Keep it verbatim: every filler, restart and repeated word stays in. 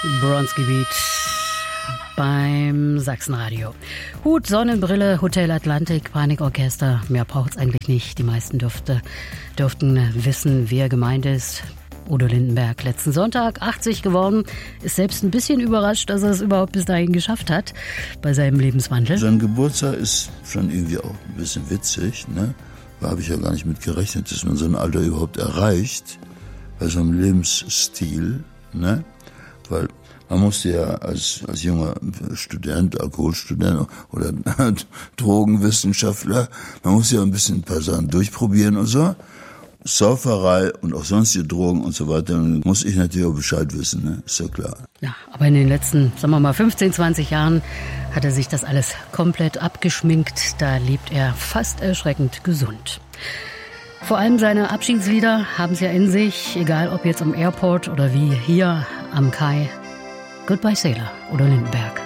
Bronzegebiet beim Sachsenradio. Hut, Sonnenbrille, Hotel Atlantik, Panikorchester. Mehr braucht's eigentlich nicht. Die meisten dürfte, dürften wissen, wer gemeint ist. Udo Lindenberg, letzten Sonntag achtzig geworden, ist selbst ein bisschen überrascht, dass er es überhaupt bis dahin geschafft hat bei seinem Lebenswandel. Sein Geburtstag ist schon irgendwie auch ein bisschen witzig, ne? Da habe ich ja gar nicht mit gerechnet, dass man so ein Alter überhaupt erreicht, bei so einem Lebensstil, ne? Weil man musste ja als, als junger Student, Alkoholstudent oder Drogenwissenschaftler, man musste ja ein bisschen ein paar Sachen durchprobieren und so. Sauferei und auch sonstige Drogen und so weiter, dann muss ich natürlich auch Bescheid wissen, ne? Ist ja klar. Ja, aber in den letzten, sagen wir mal, fünfzehn, zwanzig Jahren hat er sich das alles komplett abgeschminkt. Da lebt er fast erschreckend gesund. Vor allem seine Abschiedslieder haben es ja in sich, egal ob jetzt am Airport oder wie hier am Kai. Goodbye Sailor oder Lindenberg.